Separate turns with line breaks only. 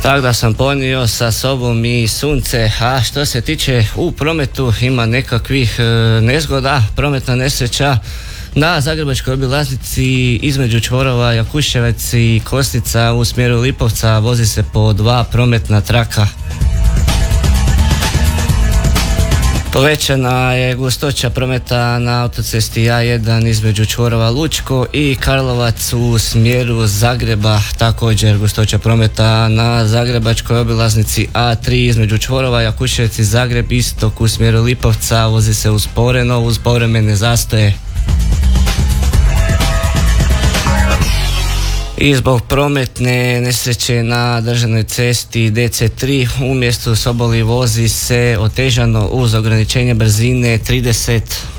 Tako da sam ponio sa sobom i sunce, a što se tiče u prometu ima nekakvih nezgoda, prometna nesreća na Zagrebačkoj obilaznici između čvorova Jakuševac i Kostica u smjeru Lipovca vozi se po dva prometna traka. Povećana je gustoća prometa na autocesti A1 između čvorova Lučko i Karlovac u smjeru Zagreba. Također gustoća prometa na Zagrebačkoj obilaznici A3 između čvorova Jakuševac i Zagreb istok u smjeru Lipovca vozi se usporeno uz povremene zastoje. I zbog prometne nesreće na državnoj cesti DC3 u mjestu Soboli vozi se otežano uz ograničenje brzine 30.